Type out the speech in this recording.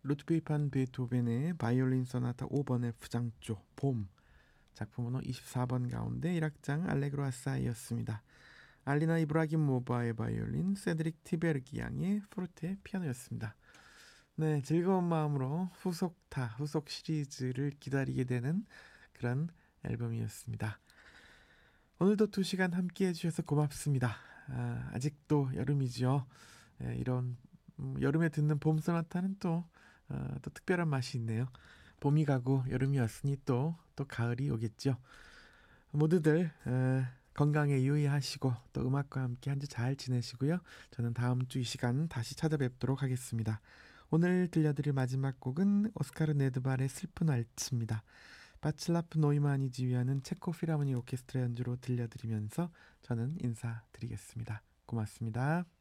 루트비히 반 베토벤의 바이올린 소나타 5번 F장조 봄 작품번호 24번 가운데 1악장 알레그로 아사이였습니다. 알리나 이브라기모바의 바이올린, 세드릭 티베르기 양의 포르테 피아노였습니다. 네, 즐거운 마음으로 후속 시리즈를 기다리게 되는 그런 앨범이었습니다. 오늘도 2시간 함께 해주셔서 고맙습니다. 아직도 여름이죠. 이런 여름에 듣는 봄 소나타는 또 특별한 맛이 있네요. 봄이 가고 여름이 왔으니 또 가을이 오겠죠. 모두들 건강에 유의하시고 또 음악과 함께 한 주 잘 지내시고요. 저는 다음 주 이 시간 다시 찾아뵙도록 하겠습니다. 오늘 들려드릴 마지막 곡은 오스카르 네드발의 슬픈 알츠입니다. 바칠라프 노이만이 지휘하는 체코 필하모니 오케스트라 연주로 들려드리면서 저는 인사드리겠습니다. 고맙습니다.